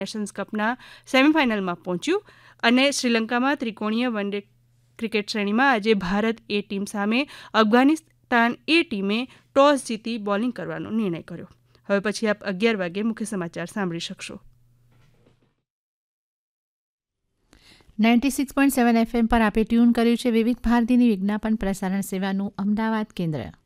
Nations કપના સેમીફાઇનલમાં પહોંચ્યું અને શ્રીલંકામાં ત્રિકોણીય વન ડે ક્રિકેટ શ્રેણીમાં આજે ભારત એ ટીમ સામે અફઘાનિસ્તાન એ ટીમે ટોસ જીતી બોલિંગ કરવાનો નિર્ણય કર્યો. હવે પછી આપ 11 વાગે મુખ્ય સમાચાર સાંભળી શકશો. 96.7 FM પર આપે ટ્યુન કર્યું છે વિવિધ ભારતીની વિજ્ઞાપન પ્રસારણ સેવાનું અમદાવાદ કેન્દ્ર.